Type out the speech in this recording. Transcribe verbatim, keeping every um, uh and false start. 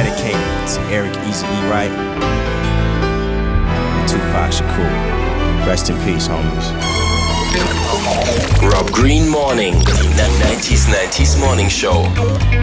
dedicated to Eric Easy E. Wright and Tupac Shakur. Rest in peace, homies. Rob Green Morning, the nineties nineties Morning Show.